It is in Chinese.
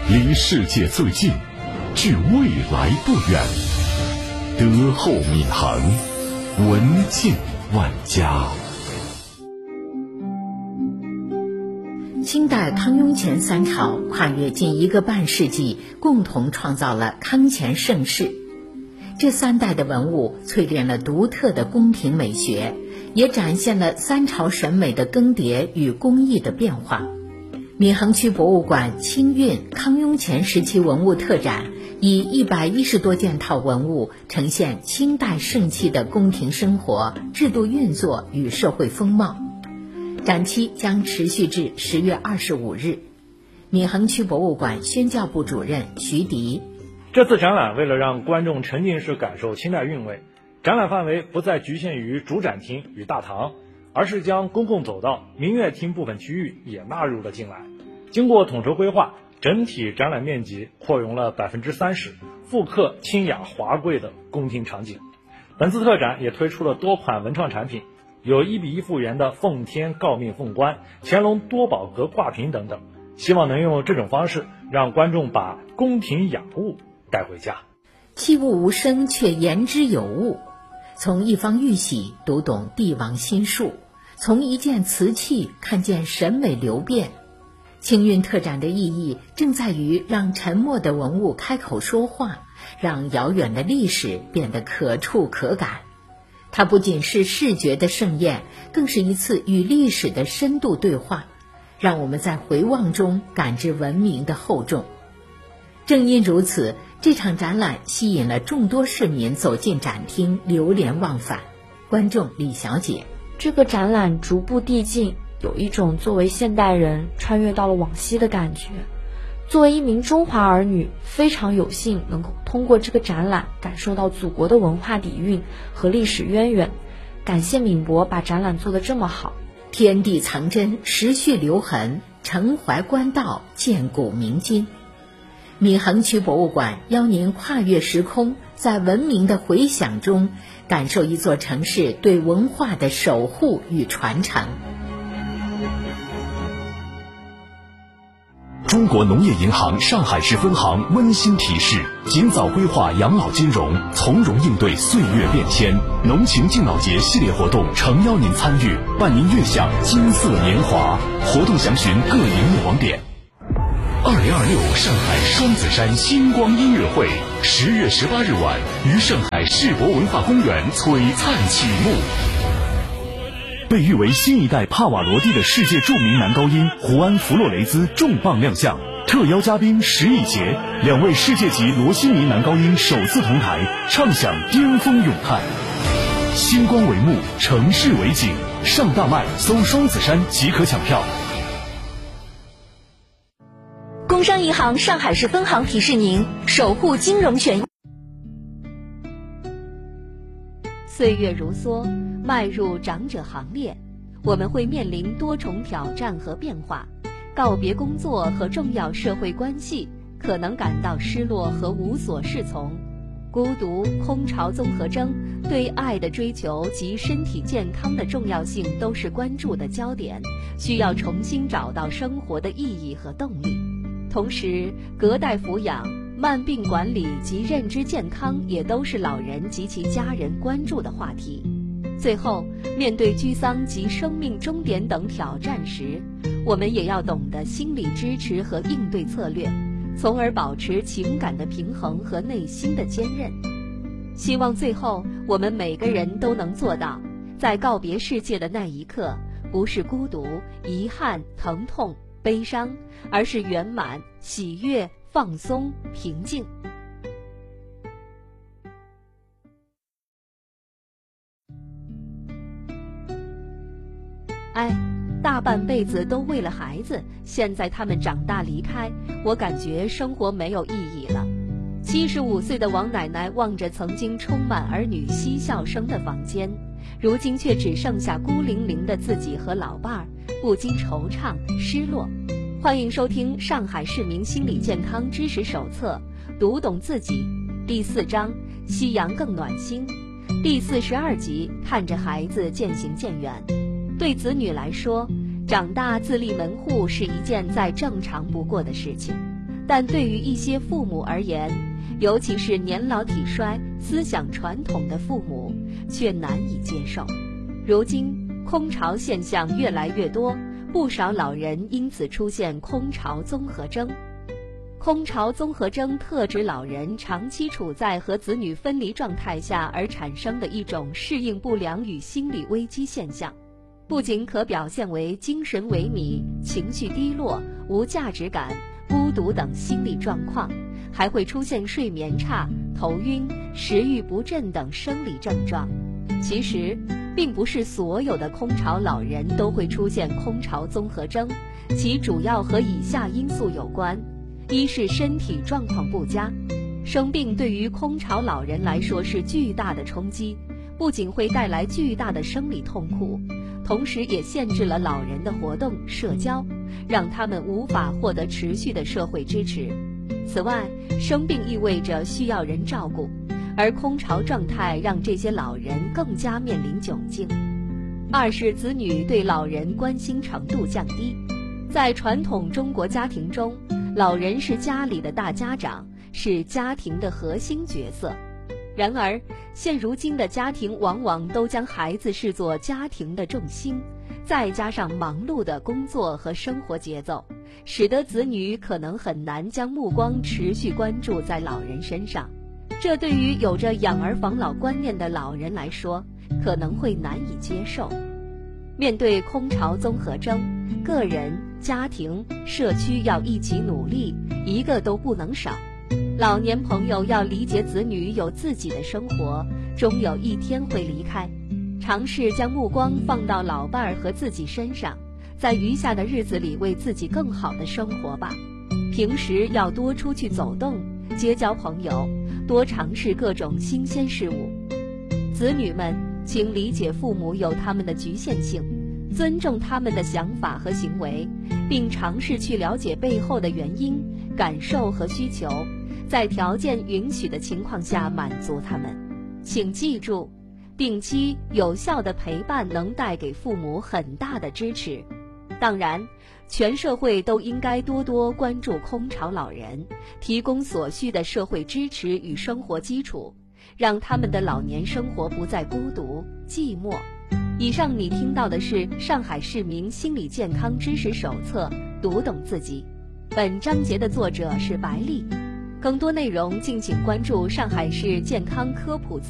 离世界最近，距未来不远。德厚闵行，文静万家。 清代康雍乾三朝跨越近1个半世纪，共同创造了康乾盛世。这3代的文物淬炼了独特的宫廷美学，也展现了3朝审美的更迭与工艺的变化。闵行区博物馆清运康雍乾时期文物特展，以110多件套文物呈现清代盛期的宫廷生活、制度运作与社会风貌。展期将持续至10月25日。闵行区博物馆宣教部主任徐迪： 这次展览为了让观众沉浸式感受清代韵味，展览范围不再局限于主展厅与大堂，而是将公共走道、明月厅部分区域也纳入了进来。经过统筹规划，整体展览面积扩容了30%，复刻清雅华贵的宫廷场景。本次特展也推出了多款文创产品，有1:1复原的奉天诰命凤冠、乾隆多宝阁挂屏等等，希望能用这种方式让观众把宫廷雅物带回家。 器物无声，却言之有物。从一方玉玺读懂帝王心术，从一件瓷器看见审美流变。清运特展的意义正在于让沉默的文物开口说话，让遥远的历史变得可触可感。它不仅是视觉的盛宴，更是一次与历史的深度对话，让我们在回望中感知文明的厚重。正因如此，这场展览吸引了众多市民走进展厅，流连忘返。观众李小姐： 这个展览逐步递进，有一种作为现代人穿越到了往昔的感觉。作为一名中华儿女，非常有幸能够通过这个展览感受到祖国的文化底蕴和历史渊源。感谢闵博把展览做得这么好。 天地藏真，时序留痕，承怀官道，鉴古明今。闵行区博物馆邀您跨越时空，在文明的回响中，感受一座城市对文化的守护与传承。 中国农业银行上海市分行温馨提示：尽早规划养老金融，从容应对岁月变迁。农情敬老节系列活动诚邀您参与，伴您悦享金色年华。活动详询各营业网点。2026上海双子山星光音乐会10月18日晚于上海世博文化公园璀璨启幕。被誉为新一代帕瓦罗蒂的世界著名男高音胡安·弗洛雷兹重磅亮相，特邀嘉宾石以洁，2位世界级罗西尼男高音首次同台，唱响巅峰咏叹。星光为幕，城市为景，上大麦搜双子山即可抢票。 工商银行上海市分行提示您：守护金融权益。岁月如梭，迈入长者行列，我们会面临多重挑战和变化，告别工作和重要社会关系，可能感到失落和无所适从。孤独、空巢综合征、对爱的追求及身体健康的重要性都是关注的焦点，需要重新找到生活的意义和动力。同时，隔代抚养、慢病管理及认知健康也都是老人及其家人关注的话题。最后，面对居丧及生命终点等挑战时，我们也要懂得心理支持和应对策略，从而保持情感的平衡和内心的坚韧。希望最后我们每个人都能做到，在告别世界的那一刻，不是孤独、遗憾、疼痛、悲伤，而是圆满、喜悦、放松、平静。大半辈子都为了孩子，现在他们长大离开，我感觉生活没有意义了。75岁的王奶奶望着曾经充满儿女嬉笑声的房间，如今却只剩下孤零零的自己和老伴儿，不禁惆怅失落。欢迎收听《上海市民心理健康知识手册》，读懂自己第4章，夕阳更暖心，第42集，看着孩子渐行渐远。对子女来说，长大自立门户是一件再正常不过的事情。 但对于一些父母而言，尤其是年老体衰、思想传统的父母，却难以接受。如今空巢现象越来越多，不少老人因此出现空巢综合征。空巢综合征特指老人长期处在和子女分离状态下而产生的一种适应不良与心理危机现象，不仅可表现为精神萎靡、情绪低落、无价值感、孤独等心理状况，还会出现睡眠差、头晕、食欲不振等生理症状。其实并不是所有的空巢老人都会出现空巢综合征，其主要和以下因素有关。一是身体状况不佳，生病对于空巢老人来说是巨大的冲击，不仅会带来巨大的生理痛苦，同时也限制了老人的活动、社交，让他们无法获得持续的社会支持。此外，生病意味着需要人照顾，而空巢状态让这些老人更加面临窘境。二是子女对老人关心程度降低，在传统中国家庭中，老人是家里的大家长，是家庭的核心角色。然而，现如今的家庭往往都将孩子视作家庭的重心，再加上忙碌的工作和生活节奏，使得子女可能很难将目光持续关注在老人身上。这对于有着养儿防老观念的老人来说，可能会难以接受。面对空巢综合征，个人、家庭、社区要一起努力，一个都不能少。老年朋友要理解子女有自己的生活，终有一天会离开，尝试将目光放到老伴儿和自己身上，在余下的日子里为自己更好的生活吧。平时要多出去走动，结交朋友，多尝试各种新鲜事物。子女们，请理解父母有他们的局限性，尊重他们的想法和行为，并尝试去了解背后的原因、感受和需求，在条件允许的情况下满足他们。请记住，定期有效的陪伴能带给父母很大的支持。当然，全社会都应该多多关注空巢老人，提供所需的社会支持与生活基础，让他们的老年生活不再孤独、寂寞。以上你听到的是上海市民心理健康知识手册《读懂自己》，本章节的作者是白丽。更多内容敬请关注上海市健康科普